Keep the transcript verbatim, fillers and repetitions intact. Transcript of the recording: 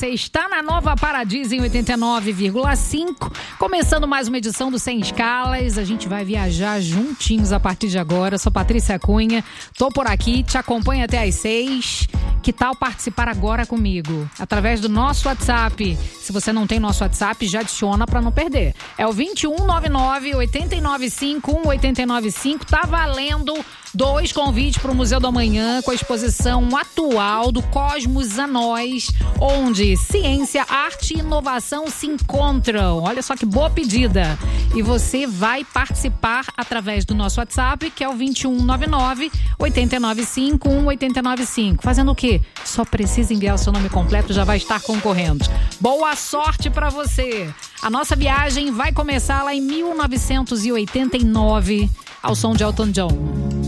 Você está na Nova Paradise em oitenta e nove vírgula cinco. Começando mais uma edição do Sem Escalas. A gente vai viajar juntinhos a partir de agora. Sou Patrícia Cunha. Tô por aqui, te acompanho até às seis. Que tal participar agora comigo? Através do nosso WhatsApp. Se você não tem nosso WhatsApp, já adiciona para não perder. É o vinte e um, noventa e nove, oitenta e nove cinco, um oitenta e nove cinco. Tá valendo dois convites para o Museu do Amanhã com a exposição atual do Cosmos a Nós, onde ciência, arte e inovação se encontram. Olha só que boa pedida. E você vai participar através do nosso WhatsApp, que é o vinte e um, noventa e nove, oitenta e nove cinco, um oitenta e nove cinco. Fazendo o quê? Só precisa enviar o seu nome completo, já vai estar concorrendo. Boa sorte para você! A nossa viagem vai começar lá em mil novecentos e oitenta e nove, ao som de Elton John.